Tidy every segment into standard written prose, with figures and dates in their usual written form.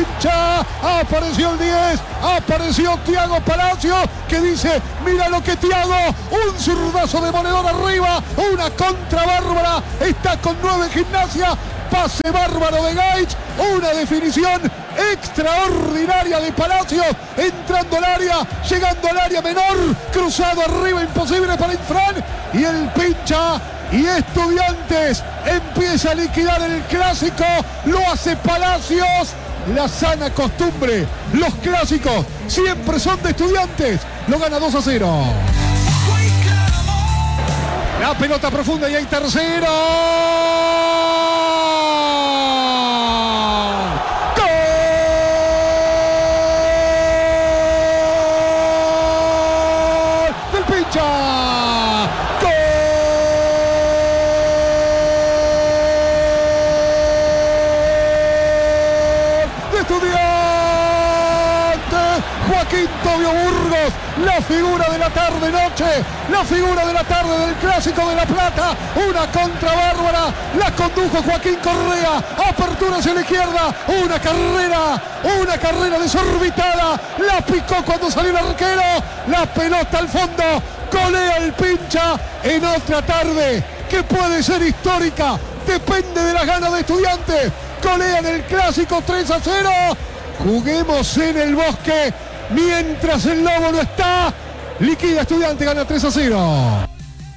Pincha. Apareció el 10, apareció Thiago Palacios, que dice, mira lo que Thiago, un zurdazo demoledor arriba, una contra bárbara, está con 9 Gimnasia, pase bárbaro de Gaich, una definición extraordinaria de Palacios, entrando al área, llegando al área menor, cruzado arriba, imposible para Infran, y el Pincha. Y Estudiantes empieza a liquidar el clásico, lo hace Palacios. La sana costumbre, los clásicos siempre son de Estudiantes. Lo gana 2-0. La pelota profunda y hay tercero. ¡Gol del Pincha! ¡Gol de Estudiantes! Joaquín Tobio Burgos, la figura de la tarde-noche, la figura de la tarde del Clásico de La Plata, una contra bárbara, la condujo Joaquín Correa, apertura hacia la izquierda, una carrera desorbitada, la picó cuando salió el arquero, la pelota al fondo, golea el Pincha en otra tarde que puede ser histórica, depende de las ganas de Estudiantes, golean el Clásico 3-0, juguemos en el Bosque. Mientras el Lobo no está, liquida Estudiante, gana 3-0.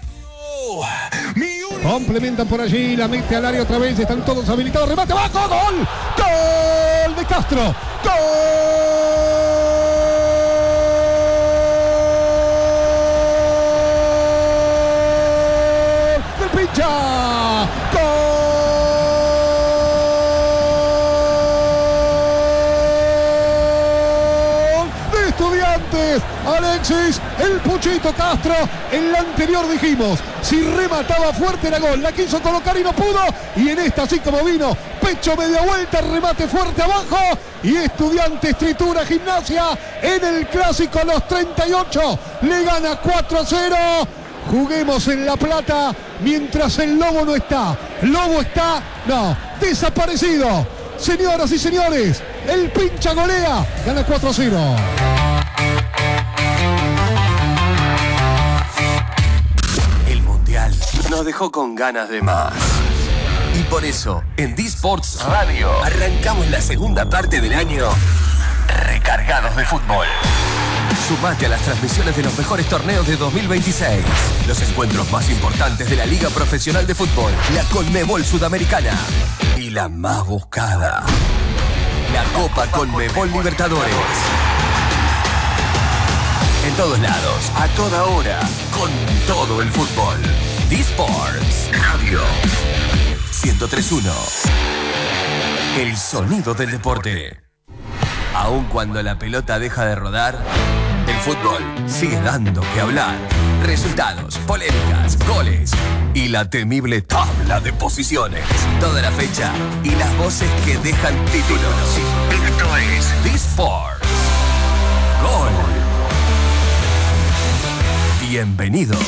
Complementan por allí, la mete al área otra vez, están todos habilitados, remate abajo, gol, gol de Castro, gol del Pincha, gol de Estudiantes. Alexis, el Puchito Castro, en la anterior dijimos, si remataba fuerte era gol, la quiso colocar y no pudo, y en esta así como vino, pecho media vuelta, remate fuerte abajo, y Estudiantes tritura Gimnasia en el Clásico a los 38, le gana 4-0, juguemos en La Plata, mientras el Lobo no está, desaparecido, señoras y señores, el Pincha golea, gana 4-0. Nos dejó con ganas de más. Y por eso, en D-Sports Radio, arrancamos la segunda parte del año recargados de fútbol. Sumate a las transmisiones de los mejores torneos de 2026. Los encuentros más importantes de la Liga Profesional de Fútbol, la Conmebol Sudamericana y la más buscada, la Copa Conmebol Libertadores. En todos lados, a toda hora, con todo el fútbol. D-Sports Radio 103.1. El sonido del deporte. Aun cuando la pelota deja de rodar, el fútbol sigue dando que hablar. Resultados, polémicas, goles y la temible tabla de posiciones. Toda la fecha y las voces que dejan títulos. Esto es D-Sports. Gol. Bienvenidos.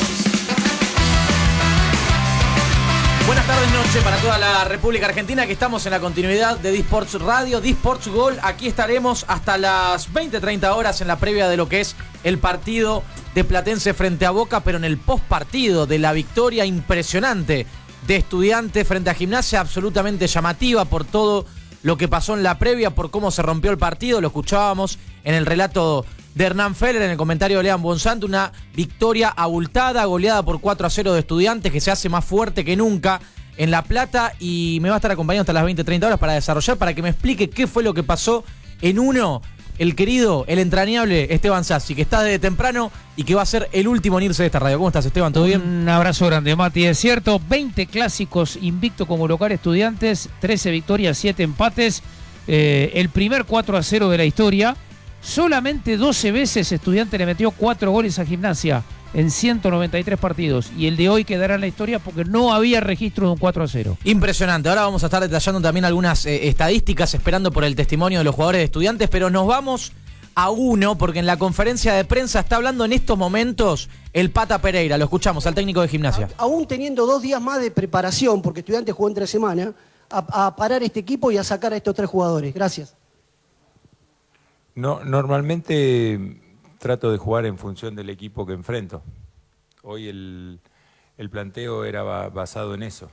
Buenas tardes, noche para toda la República Argentina, que estamos en la continuidad de D-Sports Radio, D-Sports Gol. Aquí estaremos hasta las 20:30 horas en la previa de lo que es el partido de Platense frente a Boca, pero en el postpartido de la victoria impresionante de Estudiantes frente a Gimnasia, absolutamente llamativa por todo lo que pasó en la previa, por cómo se rompió el partido. Lo escuchábamos en el relato de Hernán Feller, en el comentario de Lean Bonsanto, una victoria abultada, goleada por 4-0 de Estudiantes, que se hace más fuerte que nunca en La Plata, y me va a estar acompañando hasta las 20:30 horas para desarrollar, para que me explique qué fue lo que pasó en uno, el querido, el entrañable Esteban Sassi, que está desde temprano y que va a ser el último en irse de esta radio. ¿Cómo estás, Esteban? ¿Todo bien? Un abrazo grande, Mati. Es cierto, 20 clásicos invicto como local Estudiantes, 13 victorias, 7 empates, el primer 4-0 de la historia. Solamente 12 veces Estudiantes le metió 4 goles a Gimnasia en 193 partidos. Y el de hoy quedará en la historia porque no había registro de un 4-0. Impresionante. Ahora vamos a estar detallando también algunas estadísticas, esperando por el testimonio de los jugadores de Estudiantes, pero nos vamos a uno, porque en la conferencia de prensa está hablando en estos momentos el Pata Pereira. Lo escuchamos, al técnico de Gimnasia. Aún teniendo 2 días más de preparación, porque Estudiantes jugó en 3 semanas, a parar este equipo y a sacar a estos 3 jugadores. Gracias. No, normalmente trato de jugar en función del equipo que enfrento. Hoy el planteo era basado en eso.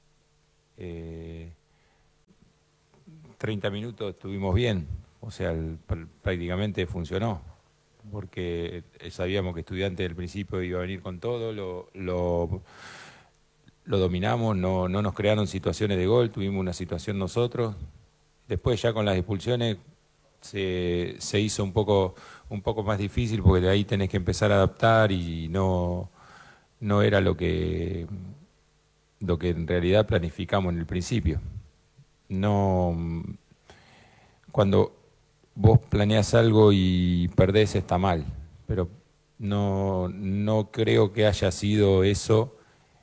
30 minutos estuvimos bien, o sea, prácticamente funcionó, porque sabíamos que Estudiantes del principio iba a venir con todo, lo dominamos, no nos crearon situaciones de gol, tuvimos una situación nosotros. Después ya con las expulsiones se hizo un poco más difícil, porque de ahí tenés que empezar a adaptar y no era lo que en realidad planificamos en el principio. No, cuando vos planeás algo y perdés está mal, pero no creo que haya sido eso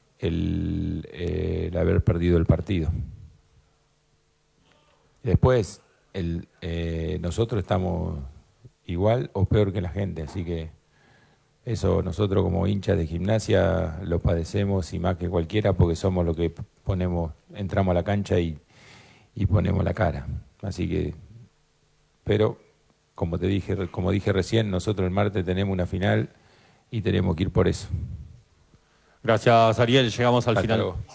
el haber perdido el partido. Después, nosotros estamos igual o peor que la gente, así que eso nosotros como hinchas de Gimnasia lo padecemos y más que cualquiera, porque somos los que entramos a la cancha y ponemos la cara. Así que, pero como dije recién, nosotros el martes tenemos una final y tenemos que ir por eso. Gracias, Ariel, llegamos al Hasta final. luego.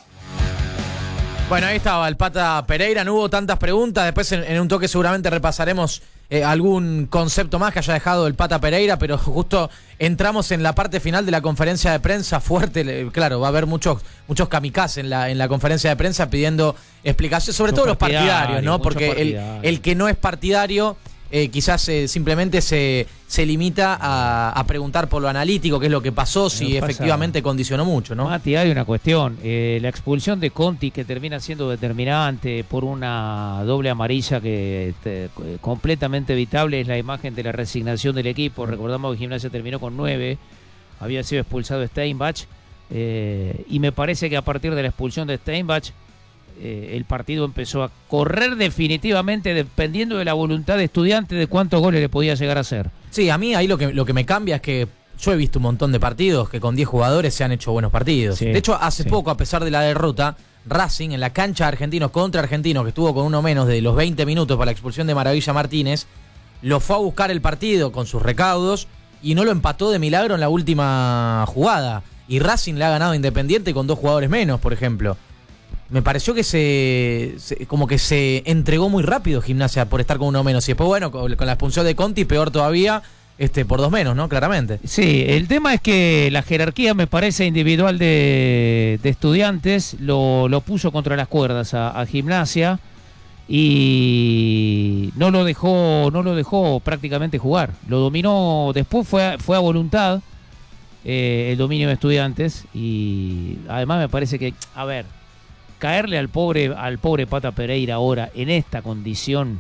Bueno, ahí estaba el Pata Pereira, no hubo tantas preguntas, después en un toque seguramente repasaremos algún concepto más que haya dejado el Pata Pereira, pero justo entramos en la parte final de la conferencia de prensa fuerte, claro, va a haber muchos kamikazes en la conferencia de prensa pidiendo explicaciones, sobre todo los partidarios, ¿no? Porque el que no es partidario quizás simplemente se limita a preguntar por lo analítico, qué es lo que pasó, si efectivamente condicionó mucho, ¿no? Mati, hay una cuestión, la expulsión de Conti, que termina siendo determinante por una doble amarilla que completamente evitable, es la imagen de la resignación del equipo. Recordamos que Gimnasia terminó con 9, había sido expulsado Steinbach, y me parece que a partir de la expulsión de Steinbach el partido empezó a correr definitivamente, dependiendo de la voluntad de Estudiantes de cuántos goles le podía llegar a hacer. Sí, a mí ahí lo que me cambia es que yo he visto un montón de partidos que con 10 jugadores se han hecho buenos partidos. Sí, de hecho, hace poco, a pesar de la derrota, Racing en la cancha de Argentinos contra Argentinos, que estuvo con uno menos de los 20 minutos para la expulsión de Maravilla Martínez, lo fue a buscar el partido con sus recaudos y no lo empató de milagro en la última jugada. Y Racing le ha ganado a Independiente con 2 jugadores menos, por ejemplo. Me pareció que como que se entregó muy rápido Gimnasia por estar con uno menos. Y después, bueno, con la expulsión de Conti, peor todavía, por 2 menos, ¿no? Claramente. Sí, el tema es que la jerarquía, me parece, individual de Estudiantes lo puso contra las cuerdas a Gimnasia y no lo dejó prácticamente jugar. Lo dominó, después fue a voluntad el dominio de Estudiantes, y además me parece que, a ver, caerle al pobre Pata Pereira ahora en esta condición,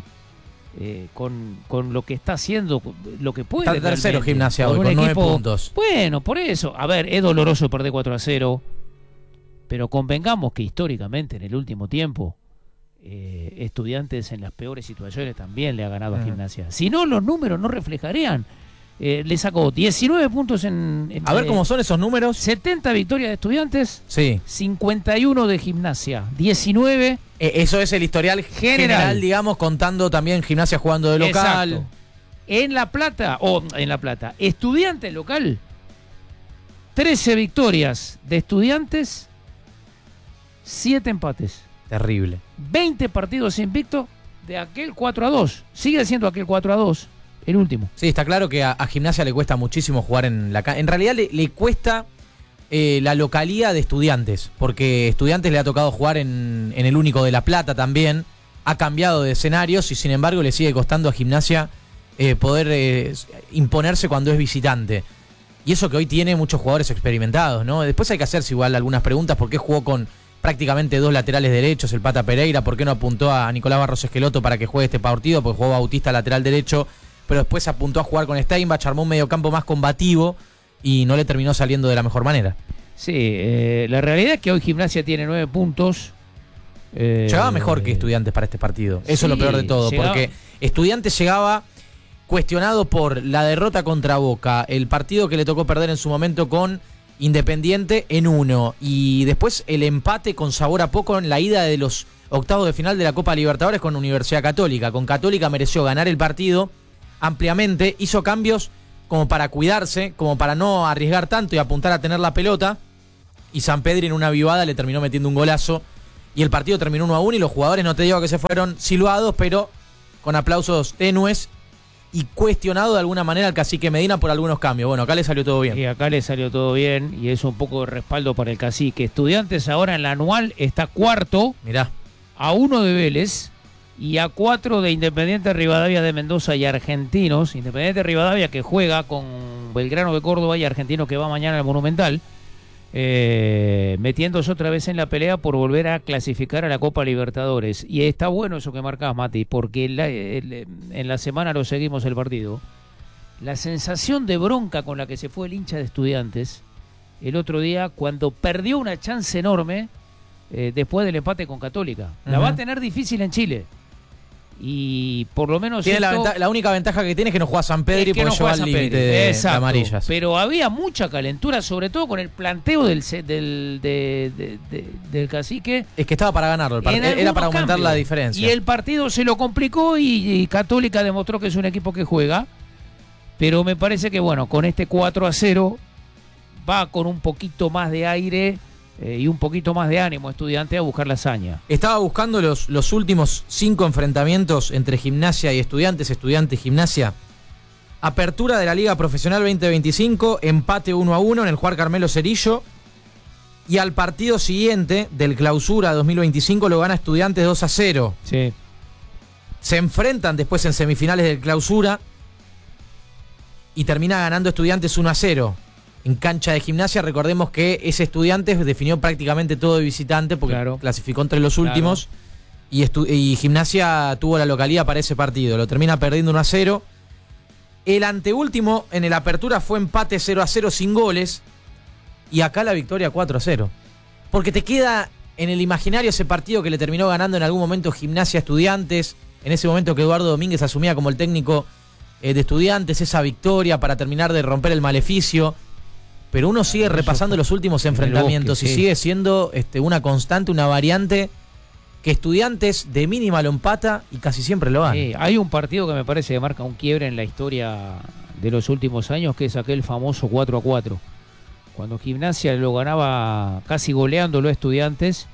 con lo que está haciendo, lo que puede. Está tercero Gimnasia hoy, con 9 puntos. Bueno, por eso, a ver, es doloroso perder 4-0, pero convengamos que históricamente en el último tiempo Estudiantes en las peores situaciones también le ha ganado a Gimnasia. Si no, los números no reflejarían. Le sacó 19 puntos a ver cómo son esos números. 70 victorias de Estudiantes, sí. 51 de Gimnasia, 19. Eso es el historial general, digamos, contando también Gimnasia jugando de local. Exacto. En La Plata, Estudiantes local, 13 victorias de Estudiantes, 7 empates. Terrible. 20 partidos invictos de aquel 4-2. Sigue siendo aquel 4-2. El último. Sí, está claro que a Gimnasia le cuesta muchísimo jugar en la cancha. En realidad le cuesta la localía de Estudiantes, porque Estudiantes le ha tocado jugar en el único de La Plata también. Ha cambiado de escenarios y sin embargo le sigue costando a Gimnasia poder imponerse cuando es visitante. Y eso que hoy tiene muchos jugadores experimentados, ¿no? Después hay que hacerse igual algunas preguntas. ¿Por qué jugó con prácticamente 2 laterales derechos el Pata Pereira? ¿Por qué no apuntó a Nicolás Barros Esqueloto para que juegue este partido? Porque jugó Bautista lateral derecho, pero después apuntó a jugar con Steinbach, armó un mediocampo más combativo y no le terminó saliendo de la mejor manera. Sí, la realidad es que hoy Gimnasia tiene 9 puntos. Llegaba mejor que Estudiantes para este partido. Eso sí, es lo peor de todo, porque Estudiantes llegaba cuestionado por la derrota contra Boca, el partido que le tocó perder en su momento con Independiente en 1, y después el empate con sabor a poco en la ida de los octavos de final de la Copa Libertadores con Universidad Católica. Con Católica mereció ganar el partido, ampliamente, hizo cambios como para cuidarse, como para no arriesgar tanto y apuntar a tener la pelota, y Sampedri en una avivada le terminó metiendo un golazo, y el partido terminó 1-1, y los jugadores, no te digo que se fueron silbados, pero con aplausos tenues, y cuestionado de alguna manera al Cacique Medina por algunos cambios. Bueno, acá le salió todo bien. Y acá le salió todo bien, y es un poco de respaldo para el Cacique. Estudiantes ahora en la anual está cuarto, Mirá. a 1 de Vélez y a 4 de Independiente Rivadavia de Mendoza y Argentinos. Independiente Rivadavia que juega con Belgrano de Córdoba y Argentinos que va mañana al Monumental, metiéndose otra vez en la pelea por volver a clasificar a la Copa Libertadores. Y está bueno eso que marcás, Mati, porque en la semana lo seguimos el partido. La sensación de bronca con la que se fue el hincha de Estudiantes el otro día cuando perdió una chance enorme después del empate con Católica. La va a tener difícil en Chile. Y por lo menos tiene la única ventaja que tiene es que no juega Sampedri porque lleva al límite de amarillas. Pero había mucha calentura, sobre todo con el planteo del Cacique. Es que estaba para ganarlo, era para aumentar la diferencia. Y el partido se lo complicó y Católica demostró que es un equipo que juega. Pero me parece que bueno, con este 4-0 va con un poquito más de aire y un poquito más de ánimo Estudiante a buscar la hazaña. Estaba buscando los últimos 5 enfrentamientos entre Gimnasia y Estudiantes, Estudiante y Gimnasia. Apertura de la Liga Profesional 2025, empate 1-1 en el Juan Carmelo Cerillo. Y al partido siguiente del Clausura 2025 lo gana Estudiantes 2-0. Sí. Se enfrentan después en semifinales del Clausura y termina ganando Estudiantes 1-0. En cancha de Gimnasia, recordemos que ese Estudiantes definió prácticamente todo de visitante porque clasificó entre los últimos, y Gimnasia tuvo la localidad para ese partido. Lo termina perdiendo 1-0. El anteúltimo en el Apertura fue empate 0-0 sin goles, y acá la victoria 4-0. Porque te queda en el imaginario ese partido que le terminó ganando en algún momento Gimnasia a Estudiantes, en ese momento que Eduardo Domínguez asumía como el técnico de Estudiantes, esa victoria para terminar de romper el maleficio. Pero uno sigue repasando los últimos enfrentamientos y sigue siendo una constante, una variante que Estudiantes de mínima lo empata y casi siempre lo gana. Hay un partido que me parece que marca un quiebre en la historia de los últimos años, que es aquel famoso 4-4. Cuando Gimnasia lo ganaba casi goleándolo a Estudiantes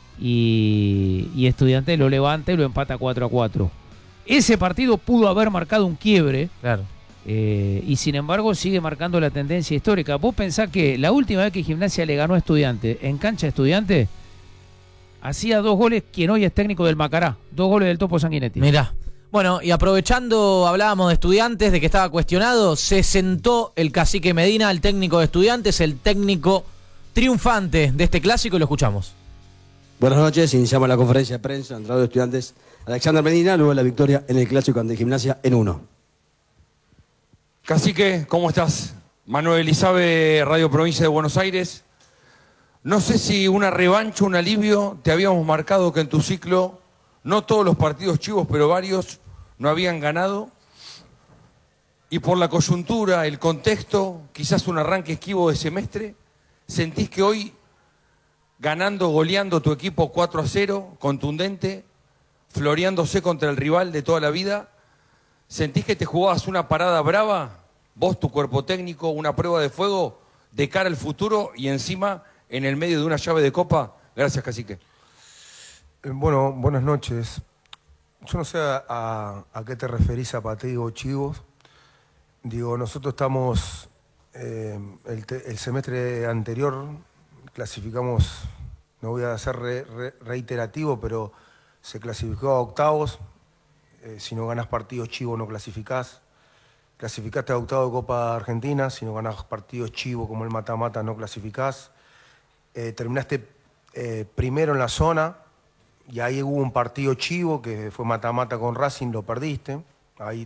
y Estudiantes lo levanta y lo empata 4-4. Ese partido pudo haber marcado un quiebre. Claro. Y sin embargo sigue marcando la tendencia histórica. Vos pensás que la última vez que Gimnasia le ganó a Estudiantes en cancha de Estudiantes hacía 2 goles quien hoy es técnico del Macará, 2 goles del Topo Sanguinetti. Mirá, bueno, y aprovechando, hablábamos de Estudiantes, de que estaba cuestionado, se sentó el Cacique Medina, el técnico de Estudiantes, el técnico triunfante de este clásico, y lo escuchamos. Buenas noches, iniciamos la conferencia de prensa, entrado de Estudiantes Alexander Medina, luego la victoria en el clásico ante Gimnasia en 1. Cacique, ¿cómo estás? Manuel Elizabe, Radio Provincia de Buenos Aires. No sé si una revancha, un alivio, te habíamos marcado que en tu ciclo, no todos los partidos chivos, pero varios, no habían ganado. Y por la coyuntura, el contexto, quizás un arranque esquivo de semestre, ¿sentís que hoy, ganando, goleando tu equipo 4-0, contundente, floreándose contra el rival de toda la vida, ¿sentís que te jugabas una parada brava, vos, tu cuerpo técnico, una prueba de fuego de cara al futuro y encima en el medio de una llave de copa? Gracias, Cacique. Bueno, buenas noches. Yo no sé a qué te referís, Zapateo o Chivos. Digo, nosotros estamos, el semestre anterior clasificamos, no voy a ser reiterativo, pero se clasificó a octavos. Si no ganás partidos chivos no clasificás. Clasificaste a octavo de Copa Argentina, si no ganás partidos chivos como el mata-mata no clasificás. Terminaste primero en la zona y ahí hubo un partido chivo que fue mata-mata con Racing, lo perdiste. Ahí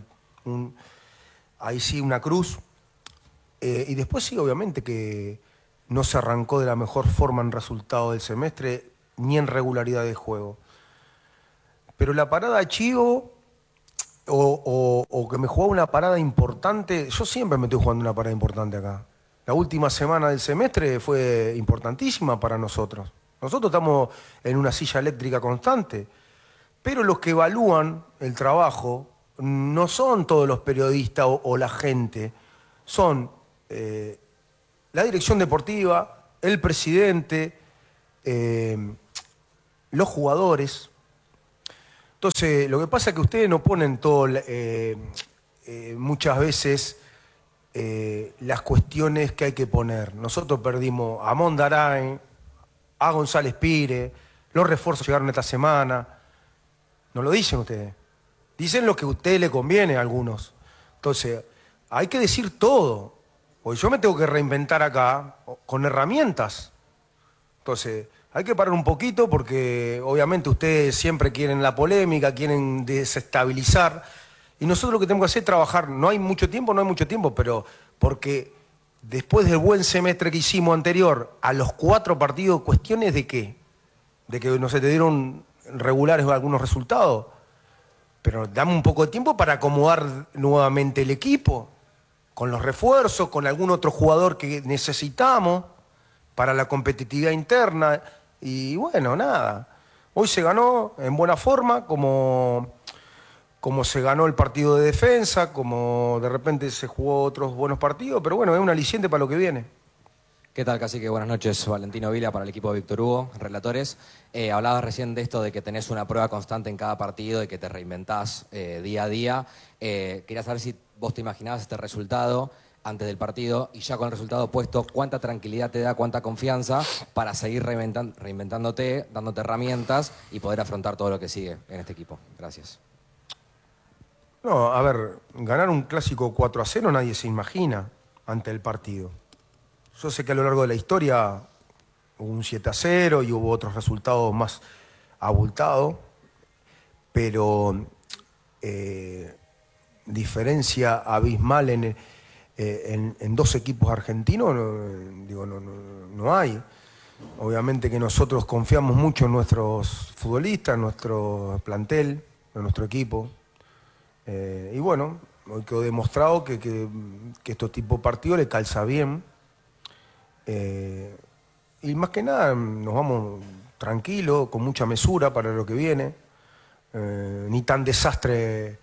sí una cruz. Y después sí, obviamente que no se arrancó de la mejor forma en resultado del semestre ni en regularidad de juego. Pero la parada de Chivo o que me jugaba una parada importante, yo siempre me estoy jugando una parada importante acá. La última semana del semestre fue importantísima para nosotros. Nosotros estamos en una silla eléctrica constante, pero los que evalúan el trabajo no son todos los periodistas o la gente, son la dirección deportiva, el presidente, los jugadores. Entonces, lo que pasa es que ustedes no ponen todo, muchas veces las cuestiones que hay que poner. Nosotros perdimos a Mondarain, a González Pire, los refuerzos llegaron esta semana. No lo dicen ustedes. Dicen lo que a ustedes les conviene a algunos. Entonces, hay que decir todo. Porque yo me tengo que reinventar acá con herramientas. Entonces, hay que parar un poquito porque obviamente ustedes siempre quieren la polémica, quieren desestabilizar. Y nosotros lo que tenemos que hacer es trabajar. No hay mucho tiempo, pero porque después del buen semestre que hicimos anterior, a los 4 partidos, ¿cuestiones de qué? De que no se te dieron regulares algunos resultados. Pero dame un poco de tiempo para acomodar nuevamente el equipo, con los refuerzos, con algún otro jugador que necesitamos para la competitividad interna. Y bueno, nada. Hoy se ganó en buena forma, como se ganó el partido de defensa, como de repente se jugó otros buenos partidos, pero bueno, es un aliciente para lo que viene. ¿Qué tal, cacique? Buenas noches, Valentino Vila para el equipo de Víctor Hugo, relatores. Hablabas recién de esto de que tenés una prueba constante en cada partido y que te reinventás día a día. Quería saber si vos te imaginabas este resultado antes del partido y ya con el resultado puesto, ¿cuánta tranquilidad te da, cuánta confianza para seguir reinventándote, dándote herramientas y poder afrontar todo lo que sigue en este equipo? Gracias. No, a ver, ganar un clásico 4-0 nadie se imagina ante el partido. Yo sé que a lo largo de la historia hubo un 7-0 y hubo otros resultados más abultados, pero diferencia abismal en 2 equipos argentinos no hay. Obviamente que nosotros confiamos mucho en nuestros futbolistas, en nuestro plantel, en nuestro equipo. Y bueno, hoy quedó demostrado que estos tipos de partidos le calza bien. Y más que nada nos vamos tranquilos, con mucha mesura para lo que viene. Ni tan desastre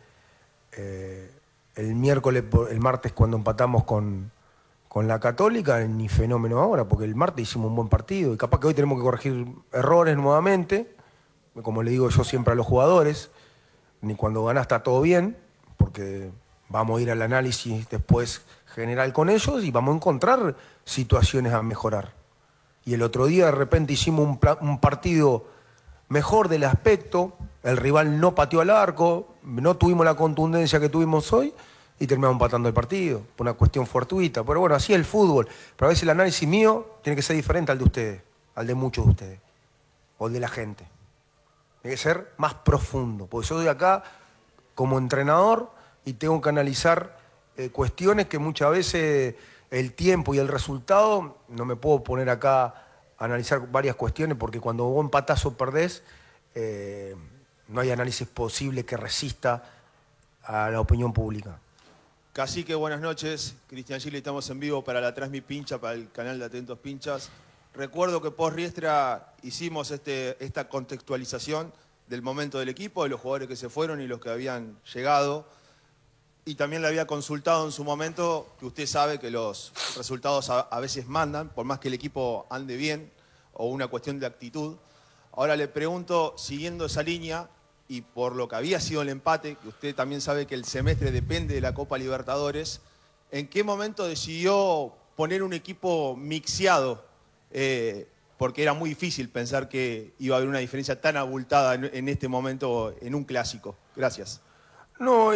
el martes cuando empatamos con la Católica, ni fenómeno ahora, porque el martes hicimos un buen partido y capaz que hoy tenemos que corregir errores nuevamente, como le digo yo siempre a los jugadores, ni cuando ganás está todo bien, porque vamos a ir al análisis después general con ellos y vamos a encontrar situaciones a mejorar. Y el otro día de repente hicimos un partido mejor del aspecto, el rival no pateó al arco, no tuvimos la contundencia que tuvimos hoy y terminamos empatando el partido, por una cuestión fortuita. Pero bueno, así es el fútbol. Pero a veces el análisis mío tiene que ser diferente al de ustedes, al de muchos de ustedes, o el de la gente. Tiene que ser más profundo, porque yo estoy acá como entrenador y tengo que analizar cuestiones que muchas veces el tiempo y el resultado, no me puedo poner acá a analizar varias cuestiones, porque cuando vos empatás o perdés, no hay análisis posible que resista a la opinión pública. Cacique, buenas noches. Cristian Gili, estamos en vivo para la Transmi Pincha, para el canal de Atentos Pinchas. Recuerdo que post Riestra hicimos esta contextualización del momento del equipo, de los jugadores que se fueron y los que habían llegado. Y también le había consultado en su momento que usted sabe que los resultados a veces mandan, por más que el equipo ande bien, o una cuestión de actitud. Ahora le pregunto, siguiendo esa línea, y por lo que había sido el empate, que usted también sabe que el semestre depende de la Copa Libertadores, ¿en qué momento decidió poner un equipo mixeado? Porque era muy difícil pensar que iba a haber una diferencia tan abultada en este momento en un clásico. Gracias. No,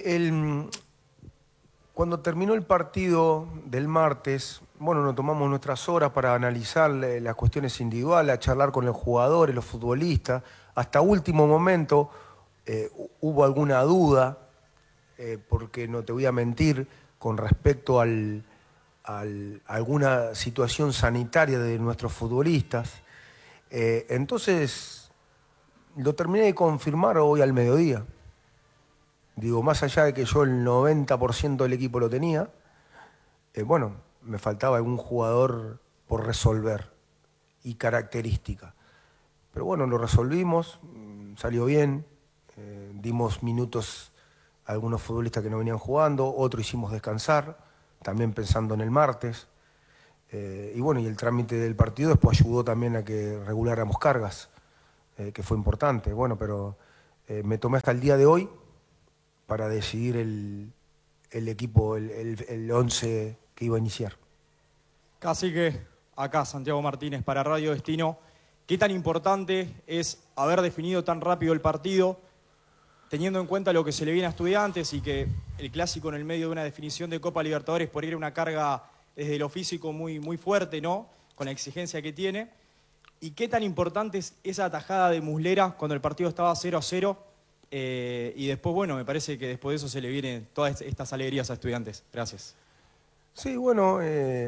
cuando terminó el partido del martes, bueno, nos tomamos nuestras horas para analizar las cuestiones individuales, a charlar con los jugadores, los futbolistas. Hasta último momento hubo alguna duda, porque no te voy a mentir, con respecto a alguna situación sanitaria de nuestros futbolistas. Entonces, lo terminé de confirmar hoy al mediodía. Digo, más allá de que yo el 90% del equipo lo tenía, bueno, me faltaba algún jugador por resolver y característica. Pero bueno, lo resolvimos, salió bien, dimos minutos algunos futbolistas que no venían jugando, otro hicimos descansar, también pensando en el martes. Y bueno, y el trámite del partido después ayudó también a que reguláramos cargas, que fue importante. Bueno, pero me tomé hasta el día de hoy para decidir el equipo, el 11 que iba a iniciar. Cacique, acá Santiago Martínez para Radio Destino. ¿Qué tan importante es haber definido tan rápido el partido, teniendo en cuenta lo que se le viene a Estudiantes y que el clásico en el medio de una definición de Copa Libertadores por ir a una carga desde lo físico muy, muy fuerte, ¿no? Con la exigencia que tiene? ¿Y qué tan importante es esa atajada de Muslera cuando el partido estaba 0-0? Y después, bueno, me parece que después de eso se le vienen todas estas alegrías a Estudiantes. Gracias. Sí, bueno,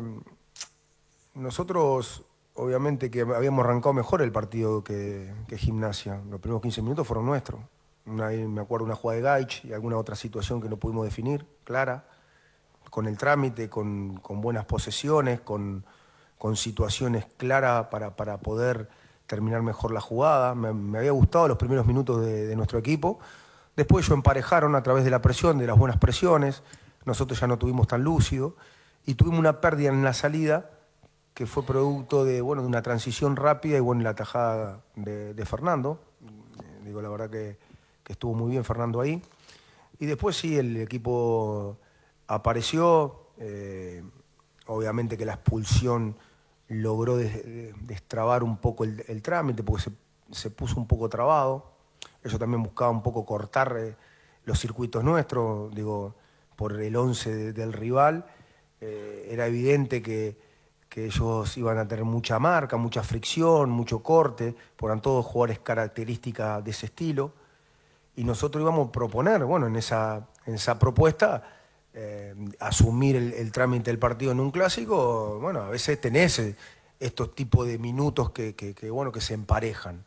nosotros obviamente que habíamos arrancado mejor el partido que Gimnasia. Los primeros 15 minutos fueron nuestros. Me acuerdo una jugada de Gaich y alguna otra situación que no pudimos definir, clara, con el trámite, con buenas posesiones, con situaciones claras para poder terminar mejor la jugada. Me había gustado los primeros minutos de nuestro equipo. Después ellos emparejaron a través de la presión, de las buenas presiones. Nosotros ya no tuvimos tan lúcido y tuvimos una pérdida en la salida que fue producto de una transición rápida y la tajada de Fernando. Digo, la verdad que estuvo muy bien Fernando ahí. Y después sí, el equipo apareció. Obviamente que la expulsión logró destrabar un poco el trámite porque se puso un poco trabado. Ellos también buscaban un poco cortar los circuitos nuestros, digo, por el 11 del rival. Era evidente que ellos iban a tener mucha marca, mucha fricción, mucho corte, eran todos jugadores características de ese estilo. Y nosotros íbamos a proponer, en esa propuesta, asumir el trámite del partido en un clásico. A veces tenés estos tipos de minutos que se emparejan.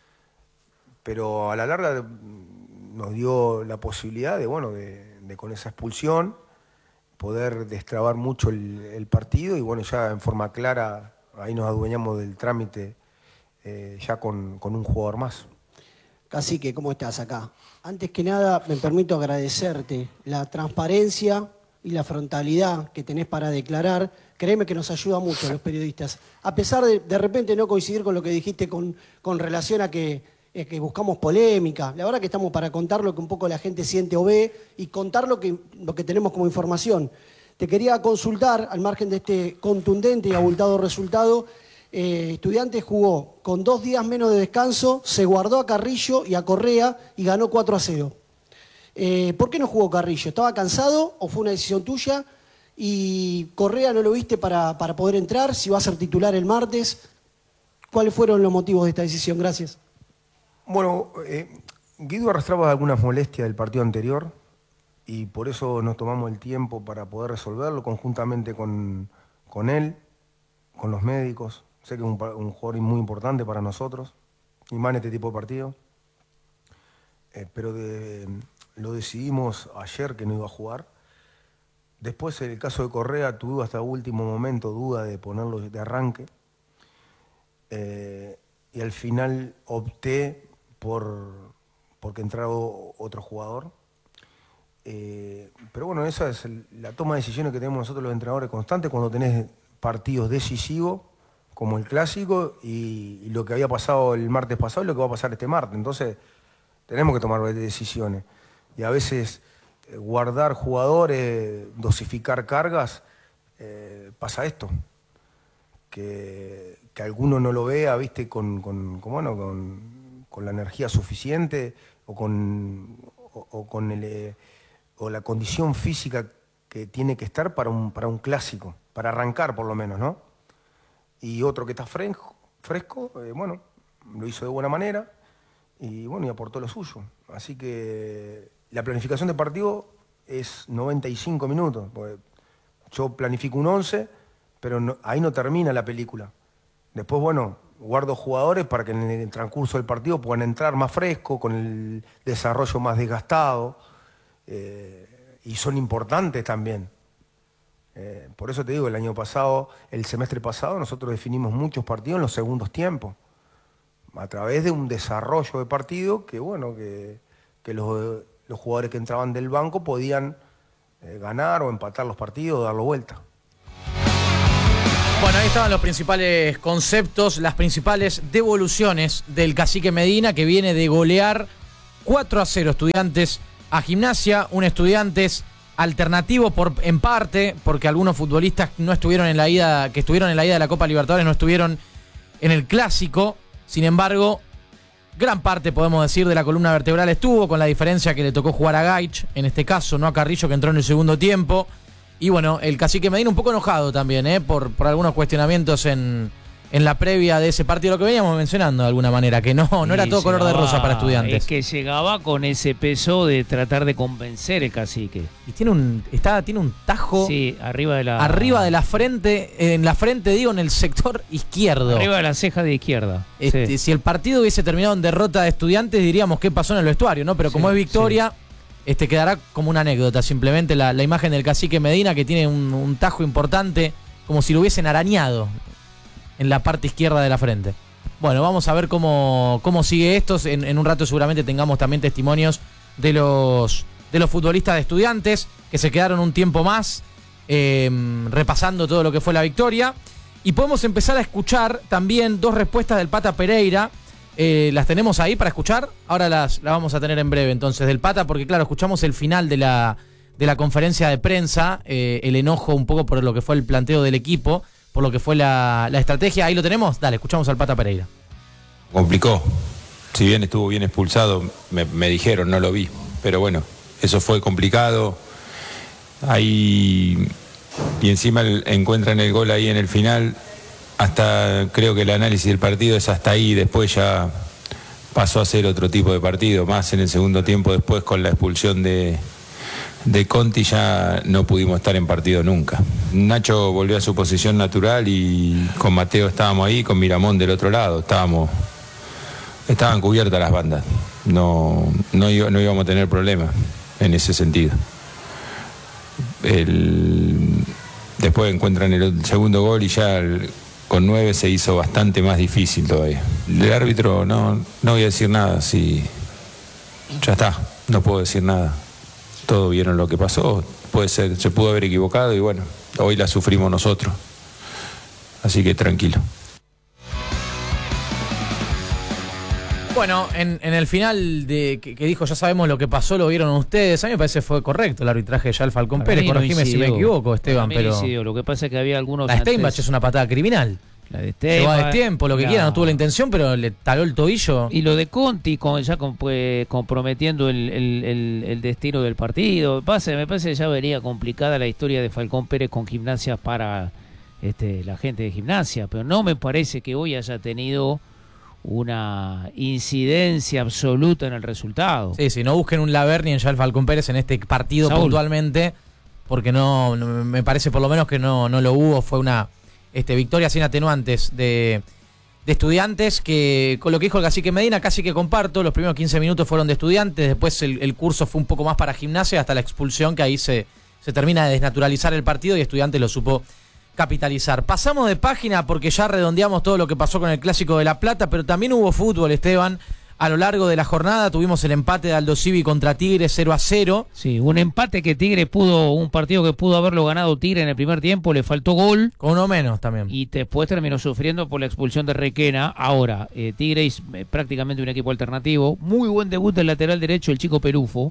Pero a la larga nos dio la posibilidad de con esa expulsión poder destrabar mucho el partido y ya en forma clara ahí nos adueñamos del trámite ya con un jugador más. Cacique, ¿cómo estás acá? Antes que nada me permito agradecerte la transparencia y la frontalidad que tenés para declarar. Créeme que nos ayuda mucho a los periodistas. A pesar de repente no coincidir con lo que dijiste con relación a que buscamos polémica. La verdad que estamos para contar lo que un poco la gente siente o ve y contar lo que tenemos como información. Te quería consultar, al margen de este contundente y abultado resultado, Estudiantes jugó con 2 días menos de descanso, se guardó a Carrillo y a Correa y ganó 4-0. ¿Por qué no jugó Carrillo? ¿Estaba cansado o fue una decisión tuya? ¿Y Correa no lo viste para poder entrar? ¿Si va a ser titular el martes? ¿Cuáles fueron los motivos de esta decisión? Gracias. Guido arrastraba algunas molestias del partido anterior y por eso nos tomamos el tiempo para poder resolverlo conjuntamente con él, con los médicos. Sé que es un jugador muy importante para nosotros, y más en este tipo de partido. Pero lo decidimos ayer que no iba a jugar. Después, en el caso de Correa, tuve hasta último momento duda de ponerlo de arranque. Y al final opté porque entrara otro jugador. Pero esa es la toma de decisiones que tenemos nosotros los entrenadores constantes cuando tenés partidos decisivos como el clásico y lo que había pasado el martes pasado y lo que va a pasar este martes. Entonces tenemos que tomar decisiones y a veces guardar jugadores, dosificar cargas, pasa esto, que alguno no lo vea, viste, con la energía suficiente o la condición física que tiene que estar para un clásico, para arrancar por lo menos, ¿no? Y otro que está fresco, lo hizo de buena manera y aportó lo suyo. Así que la planificación de partido es 95 minutos. Yo planifico un 11, pero ahí no termina la película. Después, guardo jugadores para que en el transcurso del partido puedan entrar más frescos, con el desarrollo más desgastado. Y son importantes también. Por eso te digo, el semestre pasado, nosotros definimos muchos partidos en los segundos tiempos, a través de un desarrollo de partido que los jugadores que entraban del banco podían ganar o empatar los partidos, darlo vuelta. Bueno, ahí estaban los principales conceptos, las principales devoluciones del Cacique Medina, que viene de golear 4-0 Estudiantes a Gimnasia, un Estudiantes alternativo en parte, porque algunos futbolistas no estuvieron en la ida, que estuvieron en la ida de la Copa Libertadores, no estuvieron en el Clásico. Sin embargo, gran parte, podemos decir, de la columna vertebral estuvo, con la diferencia que le tocó jugar a Gaich, en este caso, no a Carrillo, que entró en el segundo tiempo. Y bueno, el Cacique Medina un poco enojado también, por algunos cuestionamientos en la previa de ese partido, lo que veníamos mencionando de alguna manera, que no era todo color de rosa para Estudiantes. Es que llegaba con ese peso de tratar de convencer el Cacique. Y tiene un tajo, sí, arriba de la frente, en el sector izquierdo. Arriba de la ceja de izquierda. Sí. Si el partido hubiese terminado en derrota de Estudiantes, diríamos qué pasó en el vestuario, ¿no? Pero como es victoria, quedará como una anécdota simplemente la imagen del Cacique Medina, que tiene un tajo importante, como si lo hubiesen arañado en la parte izquierda de la frente. Bueno, vamos a ver cómo sigue esto. En un rato seguramente tengamos también testimonios de los futbolistas de Estudiantes, que se quedaron un tiempo más repasando todo lo que fue la victoria. Y podemos empezar a escuchar también dos respuestas del Pata Pereira. Las tenemos ahí para escuchar. Ahora las vamos a tener en breve entonces del Pata, porque claro, escuchamos el final de la conferencia de prensa, el enojo un poco por lo que fue el planteo del equipo, por lo que fue la estrategia. Ahí lo tenemos. Dale, escuchamos al Pata Pereira. Complicó. Si bien estuvo bien expulsado, me dijeron, no lo vi. Pero bueno, eso fue complicado. Ahí, y encima encuentran el gol ahí en el final. Hasta creo que el análisis del partido es hasta ahí. Después ya pasó a ser otro tipo de partido. Más en el segundo tiempo, después con la expulsión de Conti, ya no pudimos estar en partido nunca. Nacho volvió a su posición natural y con Mateo estábamos ahí, con Miramón del otro lado. Estaban cubiertas las bandas. No íbamos a tener problemas en ese sentido. Después encuentran el segundo gol y ya con 9 se hizo bastante más difícil todavía. El árbitro, no voy a decir nada. Sí, ya está, no puedo decir nada. Todos vieron lo que pasó, puede ser, se pudo haber equivocado y bueno, hoy la sufrimos nosotros. Así que tranquilo. Bueno, en el final que dijo, ya sabemos lo que pasó, lo vieron ustedes. A mí me parece que fue correcto el arbitraje de Yal Falcón Pérez. Corregime si me equivoco, Esteban, pero lo que pasa es que había algunos. La Steinbach es una patada criminal. La de Llegó a destiempo, lo que quiera, no tuvo la intención, pero le taló el tobillo. Y lo de Conti, comprometiendo el destino del partido. Me parece que ya venía complicada la historia de Falcón Pérez con Gimnasia para la gente de Gimnasia, pero no me parece que hoy haya tenido una incidencia absoluta en el resultado. Sí, no busquen un Laverni en Yal Falcón Pérez en este partido puntualmente, porque no me parece por lo menos que no lo hubo. Fue una victoria sin atenuantes de Estudiantes, que con lo que dijo el Cacique Medina casi que comparto. Los primeros 15 minutos fueron de Estudiantes, después el curso fue un poco más para Gimnasia hasta la expulsión, que ahí se termina de desnaturalizar el partido y Estudiantes lo supo capitalizar. Pasamos de página porque ya redondeamos todo lo que pasó con el Clásico de La Plata, pero también hubo fútbol, Esteban. A lo largo de la jornada tuvimos el empate de Aldosivi contra Tigre 0-0. Sí, un empate que un partido que pudo haberlo ganado Tigre en el primer tiempo, le faltó gol. Con uno menos también. Y después terminó sufriendo por la expulsión de Requena. Ahora, Tigre es prácticamente un equipo alternativo. Muy buen debut del lateral derecho, el chico Perufo.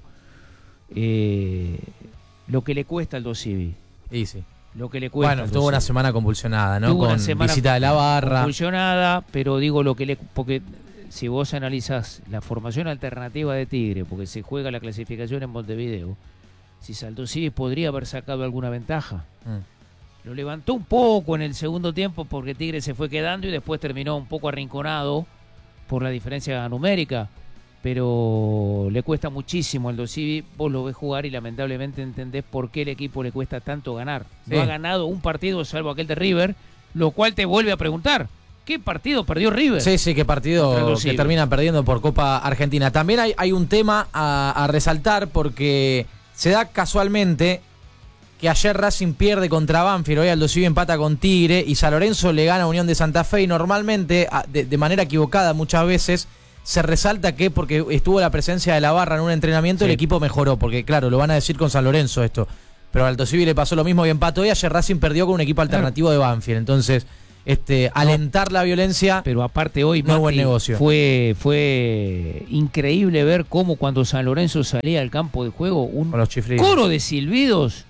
Lo que le cuesta al Aldosivi. Sí, sí. Lo que le cuesta. Bueno, tuvo una semana convulsionada, ¿no? Con visita de la barra. Convulsionada, pero digo porque si vos analizás la formación alternativa de Tigre, porque se juega la clasificación en Montevideo, si Aldosivi podría haber sacado alguna ventaja. Lo levantó un poco en el segundo tiempo porque Tigre se fue quedando y después terminó un poco arrinconado por la diferencia numérica, pero le cuesta muchísimo a Aldosivi. Vos lo ves jugar y lamentablemente entendés por qué el equipo le cuesta tanto ganar. No ha ganado un partido salvo aquel de River, lo cual te vuelve a preguntar: ¿qué partido perdió River? Sí, qué partido que termina perdiendo por Copa Argentina. También hay un tema a resaltar, porque se da casualmente que ayer Racing pierde contra Banfield, hoy Aldosivi empata con Tigre y San Lorenzo le gana a Unión de Santa Fe, y normalmente, de manera equivocada muchas veces, se resalta que porque estuvo la presencia de la barra en un entrenamiento, el equipo mejoró, porque claro, lo van a decir con San Lorenzo esto, pero al Alto Civil le pasó lo mismo y empató, y ayer Racing perdió con un equipo alternativo de Banfield. Entonces, alentar la violencia, pero aparte hoy, no es buen negocio. Fue increíble ver cómo cuando San Lorenzo salía al campo de juego, un coro de silbidos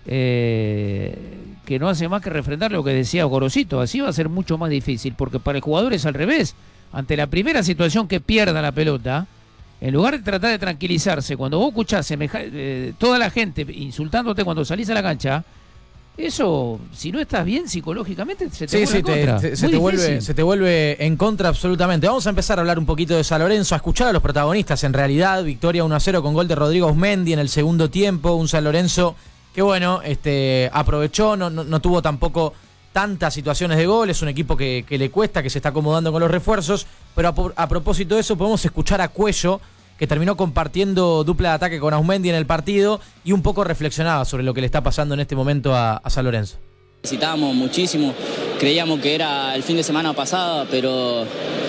que no hace más que refrendar lo que decía Gorosito. Así va a ser mucho más difícil, porque para el jugador es al revés. Ante la primera situación que pierda la pelota, en lugar de tratar de tranquilizarse, cuando vos escuchás toda la gente insultándote cuando salís a la cancha, eso, si no estás bien psicológicamente, se te se te vuelve en contra absolutamente. Vamos a empezar a hablar un poquito de San Lorenzo, a escuchar a los protagonistas. En realidad, victoria 1-0 con gol de Rodrigo Ausmendi en el segundo tiempo. Un San Lorenzo que, bueno, aprovechó, no tuvo tampoco tantas situaciones de gol. Es un equipo que le cuesta, que se está acomodando con los refuerzos. Pero a propósito de eso, podemos escuchar a Cuello, que terminó compartiendo dupla de ataque con Ausmendi en el partido y un poco reflexionaba sobre lo que le está pasando en este momento a San Lorenzo. Necesitábamos muchísimo, creíamos que era el fin de semana pasado, pero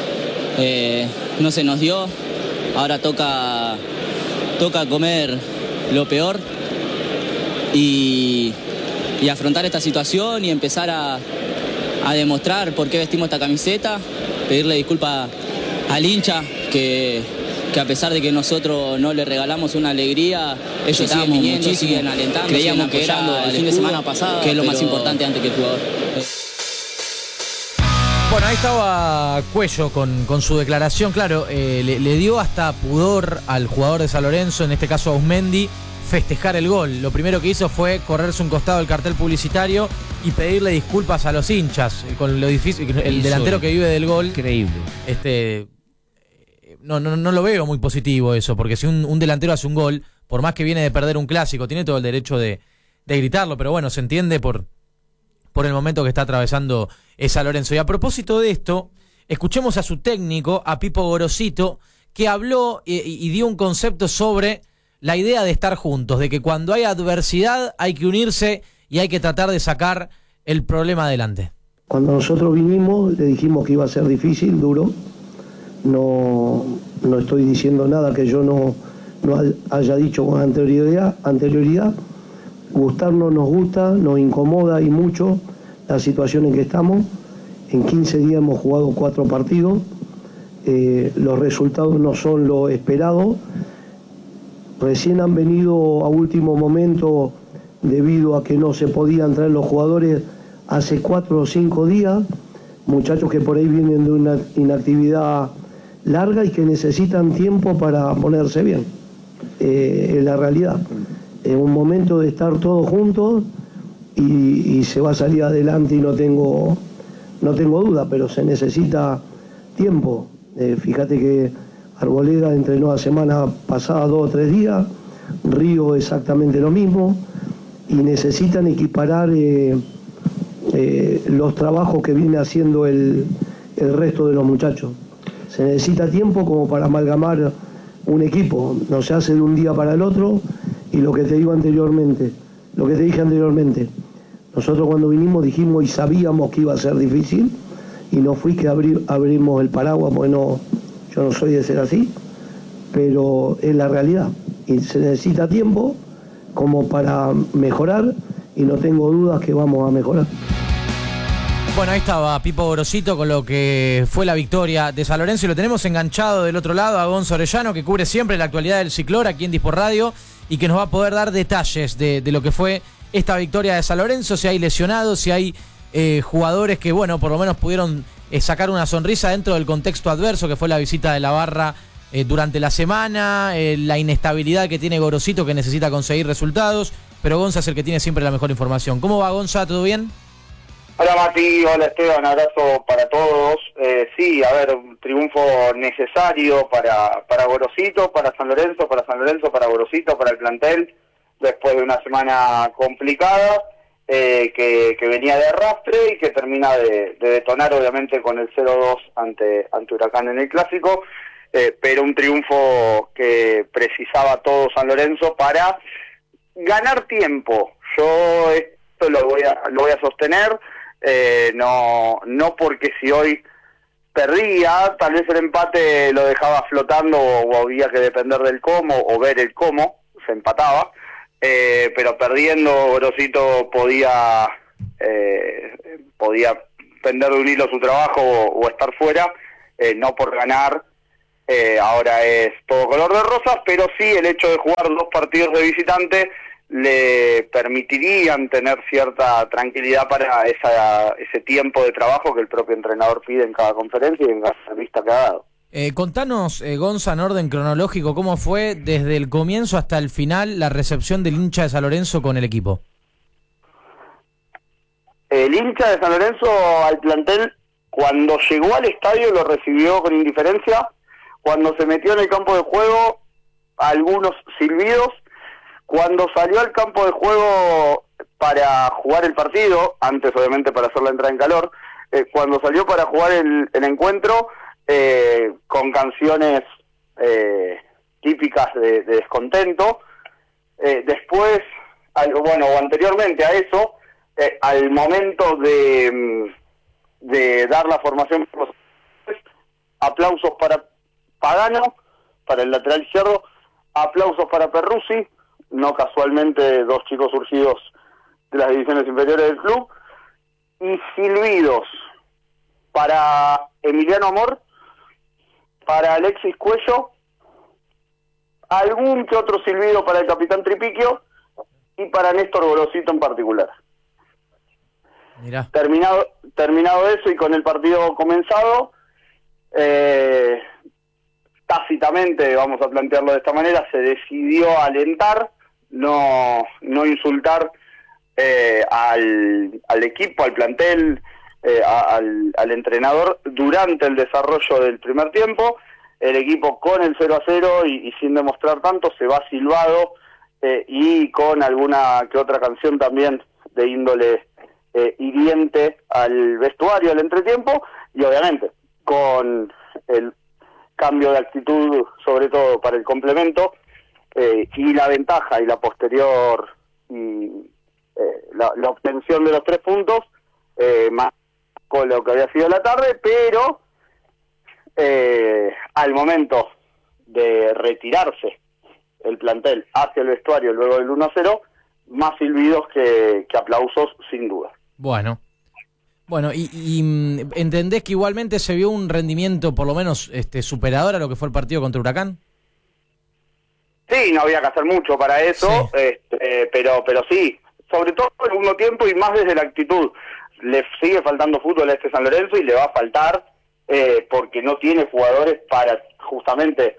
no se nos dio. Ahora toca comer lo peor y afrontar esta situación y empezar a demostrar por qué vestimos esta camiseta, pedirle disculpas al hincha que a pesar de que nosotros no le regalamos una alegría, ellos siguen viniendo, siguen alentando, creíamos que era el fin de semana pasado, que es lo más importante antes que el jugador. Bueno, ahí estaba Cuello con su declaración. Claro, le dio hasta pudor al jugador de San Lorenzo, en este caso a Ausmendi, festejar el gol. Lo primero que hizo fue correrse un costado del cartel publicitario y pedirle disculpas a los hinchas con lo difícil, el delantero que vive del gol. Increíble. No lo veo muy positivo eso, porque si un delantero hace un gol, por más que viene de perder un clásico, tiene todo el derecho de gritarlo, pero bueno, se entiende por el momento que está atravesando San Lorenzo. Y a propósito de esto, escuchemos a su técnico, a Pipo Gorosito, que habló y dio un concepto sobre la idea de estar juntos, de que cuando hay adversidad hay que unirse y hay que tratar de sacar el problema adelante. Cuando nosotros vinimos le dijimos que iba a ser difícil, duro. No estoy diciendo nada que yo no haya dicho con anterioridad. Gustarnos nos gusta, nos incomoda y mucho la situación en que estamos. En 15 días hemos jugado 4 partidos. Los resultados no son lo esperado. Recién han venido a último momento debido a que no se podían traer los jugadores hace 4 o 5 días. Muchachos que por ahí vienen de una inactividad larga y que necesitan tiempo para ponerse bien. Es la realidad. Es un momento de estar todos juntos y se va a salir adelante y no tengo duda, pero se necesita tiempo. Fíjate que Arboleda entrenó la semana pasada 2 o 3 días, Río exactamente lo mismo, y necesitan equiparar los trabajos que viene haciendo el resto de los muchachos. Se necesita tiempo como para amalgamar un equipo, no se hace de un día para el otro, y lo que te dije anteriormente, nosotros cuando vinimos dijimos y sabíamos que iba a ser difícil, y no fui que abrimos el paraguas, porque yo no soy de ser así, pero es la realidad, y se necesita tiempo como para mejorar, y no tengo dudas que vamos a mejorar. Bueno, ahí estaba Pipo Gorosito con lo que fue la victoria de San Lorenzo, y lo tenemos enganchado del otro lado a Gonzo Orellano, que cubre siempre la actualidad del Ciclor aquí en Disport Radio y que nos va a poder dar detalles de lo que fue esta victoria de San Lorenzo, si hay lesionados, si hay jugadores que, bueno, por lo menos pudieron sacar una sonrisa dentro del contexto adverso que fue la visita de la barra durante la semana, la inestabilidad que tiene Gorosito, que necesita conseguir resultados, pero Gonza es el que tiene siempre la mejor información. ¿Cómo va, Gonza? ¿Todo bien? Hola Mati, hola Esteban, abrazo para todos. Sí, a ver, un triunfo necesario para Gorosito, para San Lorenzo, para Gorosito, para el plantel, después de una semana complicada, que venía de arrastre y que termina de detonar obviamente con el 0-2 ante Huracán en el Clásico, pero un triunfo que precisaba todo San Lorenzo para ganar tiempo. Yo esto lo voy a sostener. No porque si hoy perdía, tal vez el empate lo dejaba flotando o había que depender del cómo o ver el cómo, se empataba, pero perdiendo Gorosito podía pender de un hilo su trabajo o estar fuera, no por ganar. Ahora es todo color de rosas, pero sí el hecho de jugar 2 partidos de visitante le permitirían tener cierta tranquilidad para ese tiempo de trabajo que el propio entrenador pide en cada conferencia y en cada entrevista que ha dado. Contanos, Gonza, en orden cronológico, ¿cómo fue desde el comienzo hasta el final la recepción del hincha de San Lorenzo con el equipo? El hincha de San Lorenzo al plantel, cuando llegó al estadio, lo recibió con indiferencia. Cuando se metió en el campo de juego, algunos silbidos. Cuando salió al campo de juego para jugar el partido, antes obviamente para hacer la entrada en calor, cuando salió para jugar el encuentro, con canciones típicas de descontento. Después, o anteriormente a eso, al momento de dar la formación, aplausos para Pagano, para el lateral izquierdo, aplausos para Perruzzi, no casualmente 2 chicos surgidos de las divisiones inferiores del club, y silbidos para Emiliano Amor, para Alexis Cuello, algún que otro silbido para el capitán Tripiquio y para Néstor Gorosito en particular. Mirá. Terminado eso y con el partido comenzado, tácitamente, vamos a plantearlo de esta manera, se decidió alentar, no insultar al equipo, al plantel, al entrenador durante el desarrollo del primer tiempo. El equipo con el 0-0 y sin demostrar tanto se va silbado y con alguna que otra canción también de índole hiriente al vestuario, al entretiempo, y obviamente con el cambio de actitud, sobre todo para el complemento, y la ventaja y la posterior la obtención de los 3 puntos, más con lo que había sido la tarde, pero al momento de retirarse el plantel hacia el vestuario luego del 1-0, más silbidos que aplausos, sin duda. Bueno, y ¿entendés que igualmente se vio un rendimiento por lo menos superador a lo que fue el partido contra Huracán? Sí, no había que hacer mucho para eso, sí. Pero sí, sobre todo en el segundo tiempo y más desde la actitud. Le sigue faltando fútbol a este San Lorenzo y le va a faltar porque no tiene jugadores para justamente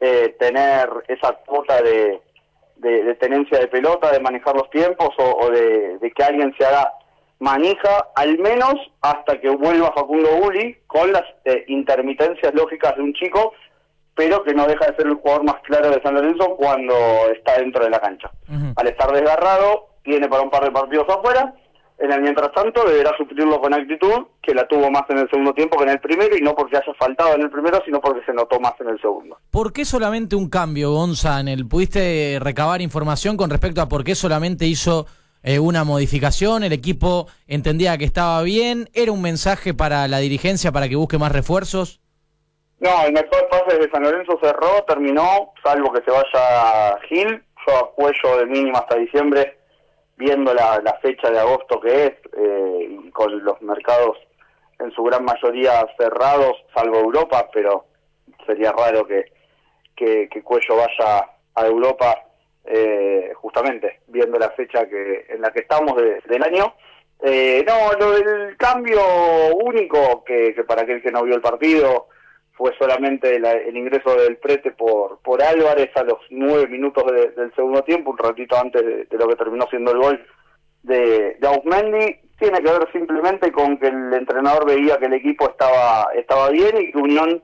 tener esa cuota de tenencia de pelota, de manejar los tiempos o de que alguien se haga manija, al menos hasta que vuelva Facundo Uli, con las intermitencias lógicas de un chico, pero que no deja de ser el jugador más claro de San Lorenzo cuando está dentro de la cancha. Al estar desgarrado, tiene para un par de partidos afuera. En el mientras tanto deberá suplirlo con actitud, que la tuvo más en el segundo tiempo que en el primero, y no porque haya faltado en el primero, sino porque se notó más en el segundo. ¿Por qué solamente un cambio, Gonza? ¿Pudiste recabar información con respecto a por qué solamente hizo una modificación? ¿El equipo entendía que estaba bien? ¿Era un mensaje para la dirigencia para que busque más refuerzos? No, el mejor pase de San Lorenzo cerró, terminó, salvo que se vaya Gil. Yo a Cuello de mínima hasta diciembre, viendo la fecha de agosto que es, y con los mercados en su gran mayoría cerrados, salvo Europa, pero sería raro que Cuello vaya a Europa, justamente viendo la fecha en la que estamos del año. No, lo del cambio único, que para aquel que no vio el partido, fue solamente el ingreso del Prete por Álvarez a los 9 minutos del segundo tiempo, un ratito antes de lo que terminó siendo el gol de Auzmendi. Tiene que ver simplemente con que el entrenador veía que el equipo estaba bien y que Unión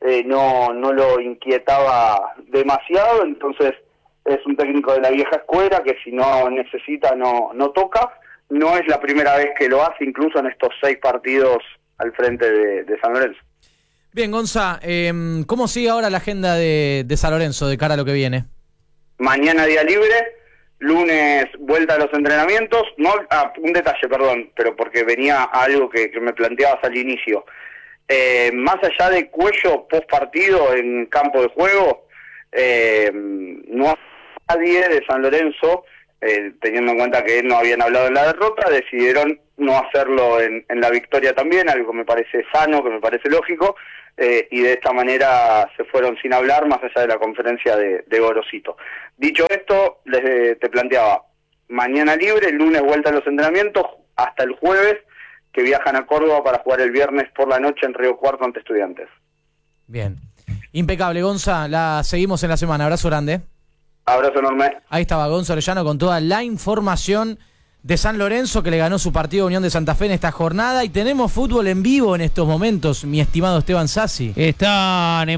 no lo inquietaba demasiado. Entonces es un técnico de la vieja escuela que si no necesita no toca. No es la primera vez que lo hace, incluso en estos 6 partidos al frente de San Lorenzo. Bien, Gonza, ¿cómo sigue ahora la agenda de San Lorenzo de cara a lo que viene? Mañana día libre, lunes vuelta a los entrenamientos. Un detalle, perdón, pero porque venía a algo que me planteabas al inicio. Más allá de Cuello post partido en campo de juego, no hay nadie de San Lorenzo, teniendo en cuenta que no habían hablado en la derrota, decidieron no hacerlo en la victoria también, algo que me parece sano, que me parece lógico, y de esta manera se fueron sin hablar, más allá de la conferencia de Gorosito. Dicho esto, te planteaba, mañana libre, el lunes vuelta a los entrenamientos, hasta el jueves, que viajan a Córdoba para jugar el viernes por la noche en Río Cuarto ante Estudiantes. Bien. Impecable, Gonza. La seguimos en la semana. Abrazo grande. Abrazo enorme. Ahí estaba Gonza Orellano con toda la información de San Lorenzo, que le ganó su partido a Unión de Santa Fe en esta jornada. Y tenemos fútbol en vivo en estos momentos, mi estimado Esteban Sassi. Están